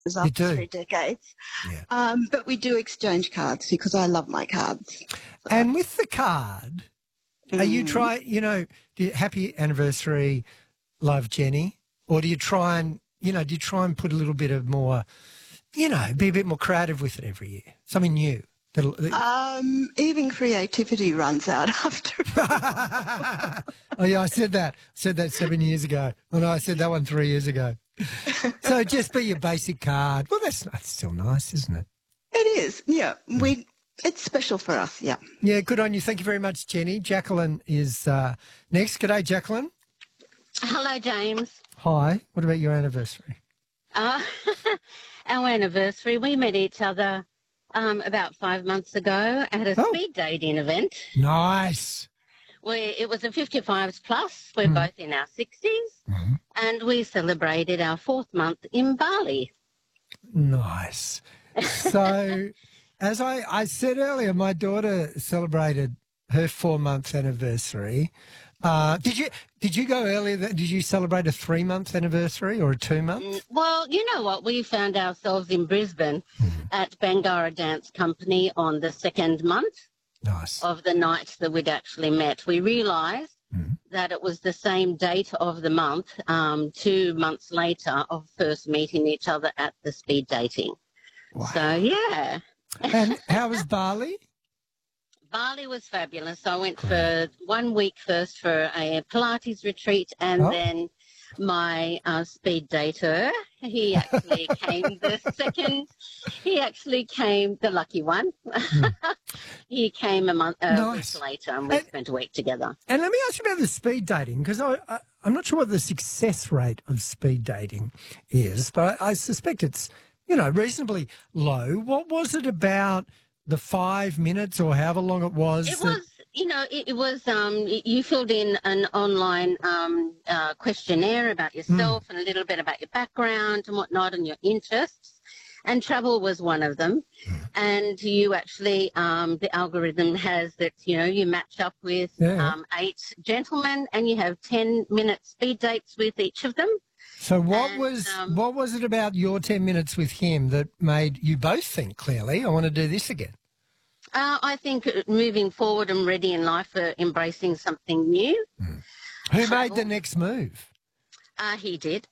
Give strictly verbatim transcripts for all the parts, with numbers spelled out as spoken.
You after do? three decades. Yeah. Um, but we do exchange cards because I love my cards. So. And with the card, are you Mm. try, you know, do you, happy anniversary, love Jenny, or do you try and, you know, do you try and put a little bit of more, you know, be a bit more creative with it every year, something new? That'll, that... Um, even creativity runs out after. Oh yeah, I said that. I said that seven years ago. Oh no, I said that one three years ago. So just be your basic card. Well, that's, that's still nice, isn't it? It is, yeah. We it's special for us, yeah. Yeah, good on you. Thank you very much, Jenny. Jacqueline is uh, next. G'day, Jacqueline. Hello, James. Hi. What about your anniversary? Uh, our anniversary, we met each other um, about five months ago at a Oh. speed dating event. Nice. Where it was a fifty-fives plus. We're Mm. both in our sixties, Mhm. and we celebrated our fourth month in Bali. Nice. So, as I, I said earlier, my daughter celebrated her four-month anniversary. Uh, did you did you go earlier? Than, did you celebrate a three-month anniversary or a two-month? Mm, Well, you know what? We found ourselves in Brisbane Mhm. at Bangara Dance Company on the second month Nice. of the night that we'd actually met. We realised Mhm. that it was the same date of the month, um, two months later, of first meeting each other at the speed dating. Wow. So, yeah, And how was Bali? Bali was fabulous. I went for one week first for a Pilates retreat, and Oh. then my uh, speed dater, he actually came the second, he actually came the lucky one. He came a month, a Nice. week later, and we And- spent a week together. And let me ask you about the speed dating, because I, I, I'm not sure what the success rate of speed dating is, but I, I suspect it's, you know, reasonably low. What was it about the five minutes or however long it was? It that- was, you know, it, it was, um, y- you filled in an online um, uh, questionnaire about yourself and a little bit about your background and whatnot and your interests. And travel was one of them. And you actually, um, the algorithm has that, you know, you match up with Yeah. um, eight gentlemen and you have ten minute speed dates with each of them. So what and, was um, what was it about your ten minutes with him that made you both think clearly, I want to do this again? Uh, I think uh, moving forward and ready in life for embracing something new. Who made Travel. the next move? Uh, he did.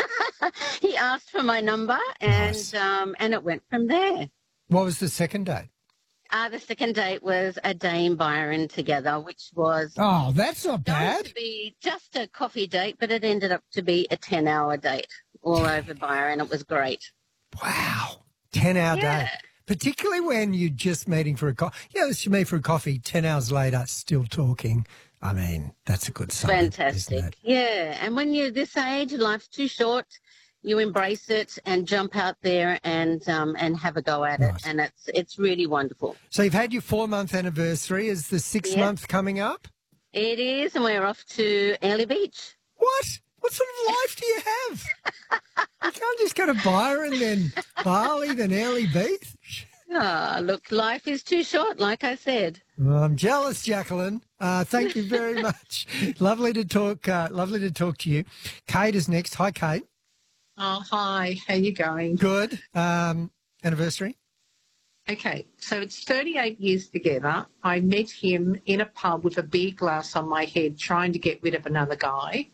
He asked for my number, and Nice. um, and it went from there. What was the second date? Uh, the second date was a day in Byron together, which was Oh, that's not going bad. to be just a coffee date, but it ended up to be a ten-hour date all over Byron. It was great. Wow. ten-hour Yeah. day. Particularly when you're just meeting for a coffee. Yeah, let's meet for a coffee, ten hours later, still talking. I mean, that's a good sign. Fantastic. Isn't it? Yeah, and when you're this age, life's too short. You embrace it and jump out there and um, and have a go at Nice. it, and it's it's really wonderful. So you've had your four-month anniversary. Is the sixth Yeah. month coming up? It is, and we're off to Airlie Beach. What? What sort of life do you have? You can't just go to Byron, then Bali, then Airlie Beach. Ah, look, life is too short, like I said. Well, I'm jealous, Jacqueline. Uh, thank you very much. Lovely to talk. Uh, lovely to talk to you. Kate is next. Hi, Kate. Oh, hi. How you going? Good. Um, anniversary. Okay, so it's thirty-eight years together. I met him in a pub with a beer glass on my head trying to get rid of another guy.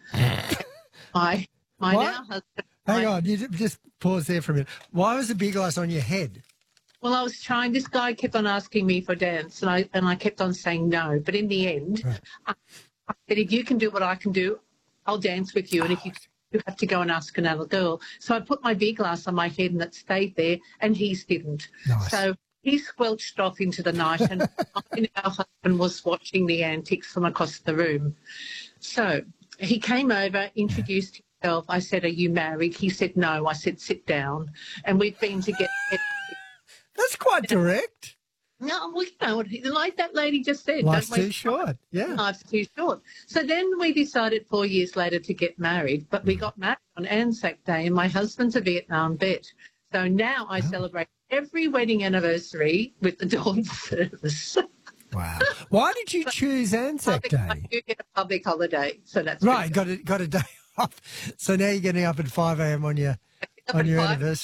I, my What? now husband... Hang I- on. You ju- just pause there for a minute. Why was the big glass on your head? Well, I was trying... This guy kept on asking me for dance, and I, and I kept on saying no. But in the end, Right. I, I said, if you can do what I can do, I'll dance with you. And if you... You have to go and ask another girl. So I put my beer glass on my head and it stayed there, and his didn't. Nice. So he squelched off into the night, and I, our husband was watching the antics from across the room. So he came over, introduced himself. I said, "Are you married?" He said, "No." I said, "Sit down." And we've been together. That's quite direct. No, well, you know, what- like that lady just said. Life's don't too waste short. Yeah. Life's too short. So then we decided four years later to get married, but we got married on Anzac Day, and my husband's a Vietnam vet. So now I celebrate every wedding anniversary with the dawn service. Wow. Why did you choose Anzac Public- I Day? do get a public holiday, so that's Right. good. Got a got a day off. So now you're getting up at five a.m. on your Up on at your five. anniversary.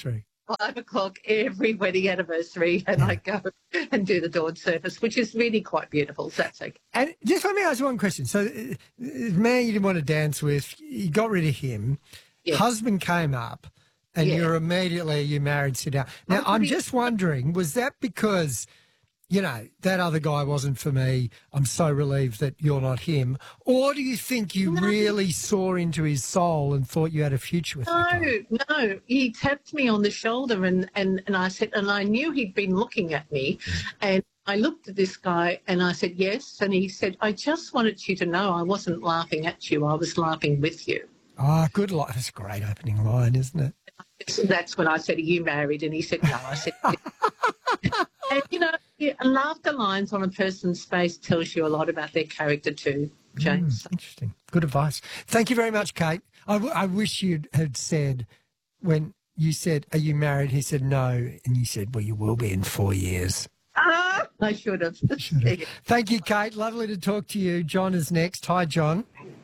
five o'clock every wedding anniversary, and Yeah. I go and do the dawn service, which is really quite beautiful. So that's okay. And just let me ask you one question. So, uh, the man you didn't want to dance with, you got rid of him. Yeah. Husband came up, and Yeah. you're immediately, you married, sit down. Now, I'm I'm pretty- just wondering, was that because, you know, that other guy wasn't for me, I'm so relieved that you're not him? Or do you think you No. really saw into his soul and thought you had a future with that guy? No, no. He tapped me on the shoulder, and, and, and I said, and I knew he'd been looking at me, and I looked at this guy and I said, yes. And he said, I just wanted you to know I wasn't laughing at you. I was laughing with you. Ah, good line. That's a great opening line, isn't it? So that's when I said, are you married? And he said, no. I said, yes. And, you know, yeah, laughter lines on a person's face tells you a lot about their character too, James. Mm, interesting. Good advice. Thank you very much, Kate. I, w- I wish you had said, when you said, are you married? He said, no. And you said, well, you will be in four years. Ah, I should have. Should have. Thank you, Kate. Lovely to talk to you. John is next. Hi, John.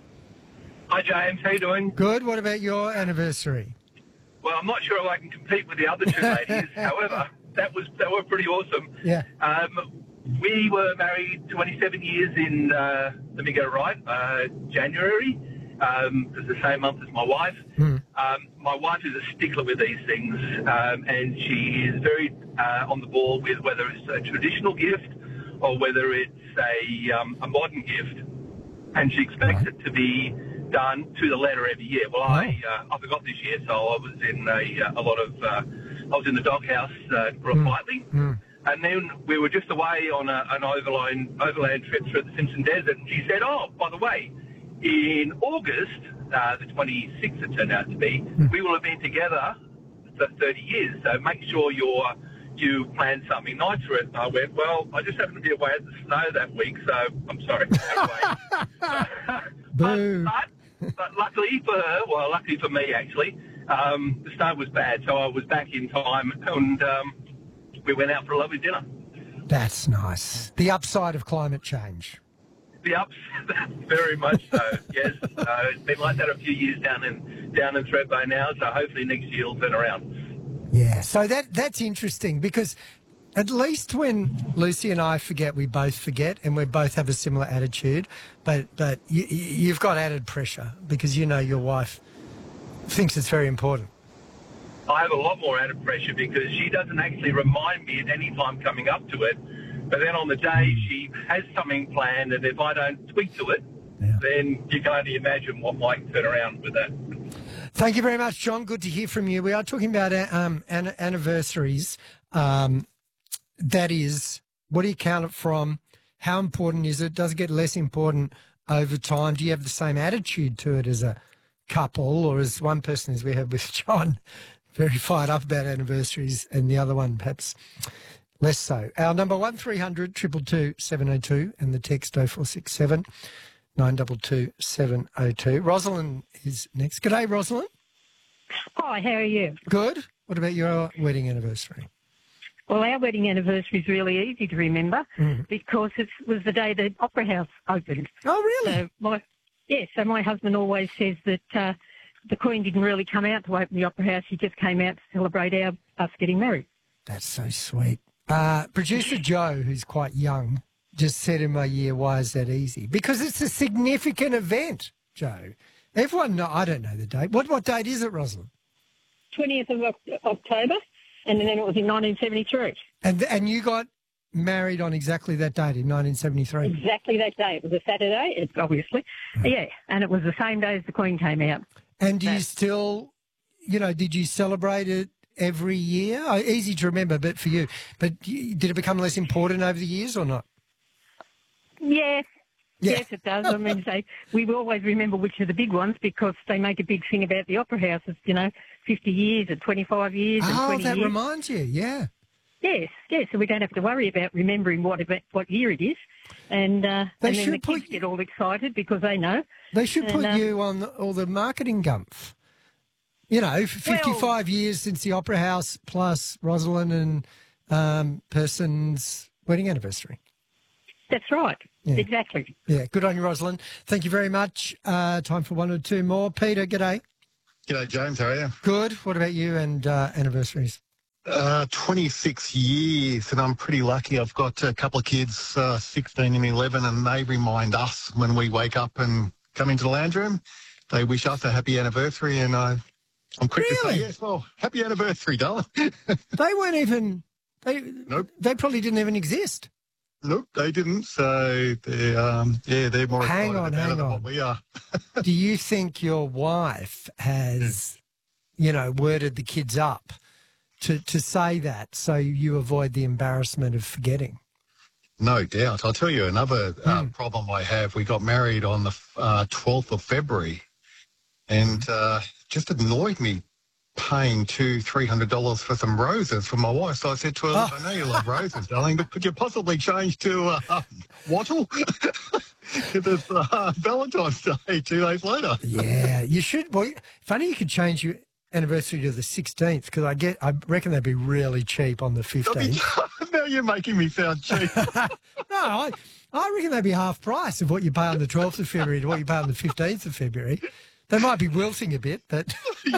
Hi, James. How you doing? Good. What about your anniversary? Well, I'm not sure if I can compete with the other two ladies. However, that was that were pretty awesome. Yeah. Um, we were married twenty-seven years in, uh, let me get it right, uh, January. Um, it's the same month as my wife. Mm. Um, my wife is a stickler with these things, um, and she is very uh, on the ball with whether it's a traditional gift or whether it's a, um, a modern gift. And she expects Right. it to be done to the letter every year. Well, I uh, I forgot this year, so I was in a, a lot of uh, I was in the doghouse uh, for a Mm. flight leave, Mm. and then we were just away on a, an overland overland trip through the Simpson Desert. And she said, "Oh, by the way, in August, uh, the twenty-sixth it turned out to be, we will have been together for thirty years. So make sure you're." You plan something nice for it." And I went, "Well, I just happened to be away at the snow that week, so I'm sorry." Anyway, Boo. but, but, but luckily for her, well, luckily for me actually, um, the snow was bad, so I was back in time, and um, we went out for a lovely dinner. That's nice. The upside of climate change. The ups, very much so. Yes, uh, it's been like that a few years down in down in Thredbo now, so hopefully next year it'll turn around. Yeah, so that that's interesting because at least when Lucy and I forget, we both forget, and we both have a similar attitude. But but you, you've got added pressure because you know your wife thinks it's very important. I have a lot more added pressure because she doesn't actually remind me at any time coming up to it. But then on the day she has something planned, and if I don't tweak to it, Yeah. then you can only imagine what might turn around with that. Thank you very much, John. Good to hear from you. We are talking about um, an- anniversaries. Um, that is, what do you count it from? How important is it? Does it get less important over time? Do you have the same attitude to it as a couple, or as one person, as we have with John, very fired up about anniversaries, and the other one perhaps less so? Our number one three hundred two two two seven oh two and the text oh four six seven nine two two seven oh two. Rosalind is next. G'day, Rosalind. Hi, how are you? Good. What about your wedding anniversary? Well, our wedding anniversary is really easy to remember Mm. because it was the day the Opera House opened. Oh, really? So my, yeah, so my husband always says that uh, the Queen didn't really come out to open the Opera House. She just came out to celebrate our us getting married. That's so sweet. Uh, producer Joe, who's quite young, just said in my year, why is that easy? Because it's a significant event, Joe. Everyone know, I don't know the date. What what date is it, Rosalind? twentieth of Oc- October, and then it was in nineteen seventy-three. And and you got married on exactly that date in nineteen seventy-three. Exactly that day. It was a Saturday, it's obviously. Yeah, and it was the same day as the Queen came out. And do you That- still, you know, did you celebrate it every year? Oh, easy to remember, but for you. But y- did it become less important over the years or not? Yeah. Yeah. Yes, it does. I mean, say we will always remember which are the big ones because they make a big thing about the Opera House. It's, you know, fifty years and twenty-five years and Oh, twenty that years. reminds you, yeah. Yes, yes. So we don't have to worry about remembering what about, what year it is, and uh, They and then should the kids put- get all excited because they know. They should And, put uh, you on the, all the marketing gumph. You know, fifty-five years since the Opera House plus Rosalind and um, person's wedding anniversary. That's right. Yeah. Exactly. Yeah, good on you, Rosalind. Thank you very much. Uh, time for one or two more. Peter, g'day. G'day, James. How are you? Good. What about you and uh, anniversaries? Uh, twenty-six years, and I'm pretty lucky. I've got a couple of kids, uh, sixteen and eleven, and they remind us when we wake up and come into the lounge room. They wish us a happy anniversary, and I, I'm quick Really? to say, yes, well, happy anniversary, darling. They weren't even. They Nope. they probably didn't even exist. Nope, they didn't. So, they're, um, yeah, they're more Hang excited on, about hang it than on. what we are. Do you think your wife has, you know, worded the kids up to, to say that so you avoid the embarrassment of forgetting? No doubt. I'll tell you another uh, Mm. problem I have. We got married on the uh, twelfth of February, and uh, just annoyed me paying two, three hundred dollars for some roses for my wife. So I said to her, Oh. "I know you love roses, darling, but could you possibly change to uh, wattle?" It's uh, Valentine's Day two days later. Yeah, you should. Well, funny you could change your anniversary to the sixteenth because I get. I reckon they'd be really cheap on the I mean, fifteenth. now you're making me sound cheap. No, I, I reckon they'd be half price of what you pay on the twelfth of February to what you pay on the fifteenth of February. They might be wilting a bit, but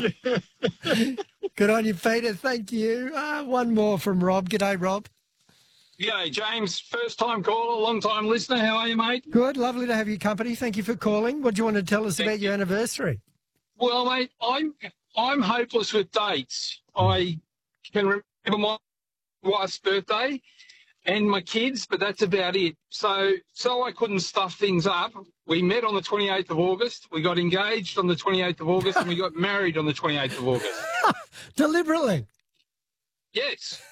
good on you, Peter. Thank you. Uh, one more from Rob. G'day, Rob. G'day, James. First time caller, long time listener. How are you, mate? Good. Lovely to have your company. Thank you for calling. What do you want to tell us Thank about your anniversary? Well, mate, I'm I'm hopeless with dates. I can remember my wife's birthday and my kids, but that's about it. So, so I couldn't stuff things up. We met on the twenty-eighth of August. We got engaged on the twenty-eighth of August, and we got married on the twenty-eighth of August. Deliberately. Yes.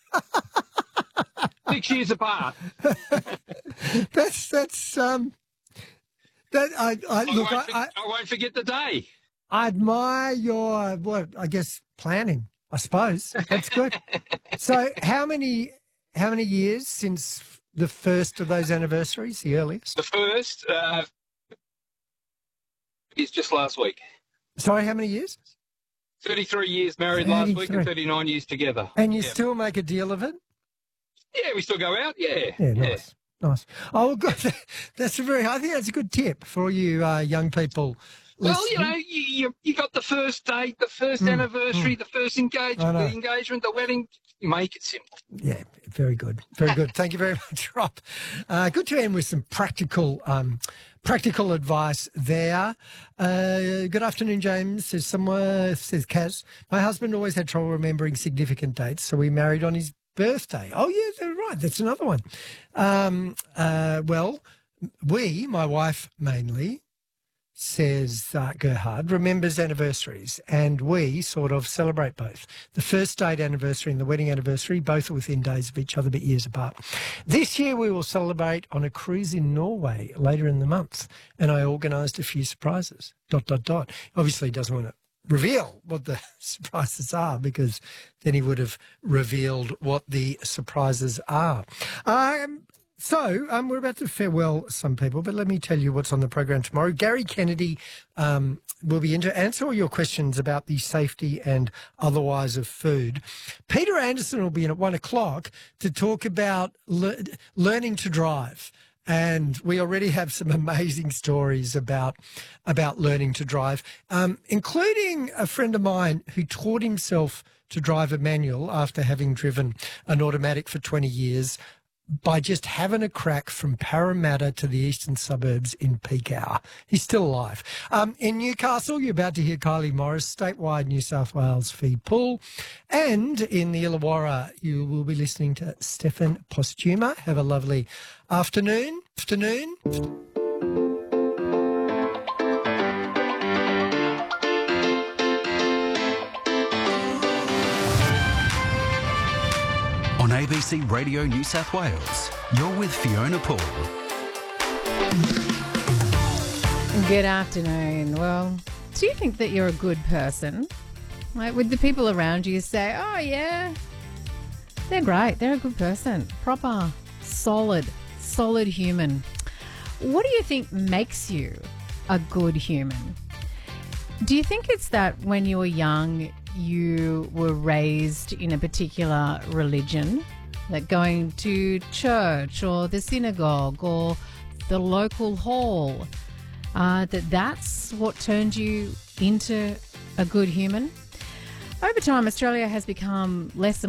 Six years apart. That's that's um. That I, I I, look. won't, I, for- I, I won't forget the day. I admire your what I guess planning. I suppose that's good. So, how many how many years since the first of those anniversaries? The earliest. The first uh, is just last week. Sorry, how many years? thirty-three years married last week thirty-three. and thirty-nine years together. And you Yeah. still make a deal of it? Yeah, we still go out. Yeah. Yeah, nice, nice. Oh, well, good. That's a very. I think that's a good tip for all you uh, young people. Well, you listening. know, you, you you got the first date, the first Mm, anniversary, the first I engagement, know. the engagement, the wedding. You make it simple. Yeah, very good, very good. Thank you very much, Rob. Uh, good to end with some practical, um, practical advice there. Uh, good afternoon, James. Says someone says Kaz. My husband always had trouble remembering significant dates, so we married on his birthday. Oh yeah, that's right. That's another one. Um, uh, well, we, my wife mainly, says uh, Gerhard, remembers anniversaries, and we sort of celebrate both. The first date anniversary and the wedding anniversary, both are within days of each other but years apart. This year we will celebrate on a cruise in Norway later in the month, and I organised a few surprises, dot, dot, dot. Obviously he doesn't want to reveal what the surprises are because then he would have revealed what the surprises are. Um, So um, we're about to farewell some people, but let me tell you what's on the program tomorrow. Gary Kennedy um, will be in to answer all your questions about the safety and otherwise of food. Peter Anderson will be in at one o'clock to talk about le- learning to drive. And we already have some amazing stories about about learning to drive, um, including a friend of mine who taught himself to drive a manual after having driven an automatic for twenty years. By just having a crack from Parramatta to the eastern suburbs in peak hour. He's still alive. Um, in Newcastle, you're about to hear Kylie Morris, statewide New South Wales fee pull. And in the Illawarra, you will be listening to Stefan Postuma. Have a lovely afternoon. Afternoon. On A B C Radio New South Wales, you're with Fiona Paul. Good afternoon. Well, do you think that you're a good person? Like, would the people around you say, oh, yeah, they're great, they're a good person, proper, solid, solid human? What do you think makes you a good human? Do you think it's that when you were young, you were raised in a particular religion, like going to church or the synagogue or the local hall, uh, that that's what turned you into a good human? Over time, Australia has become less and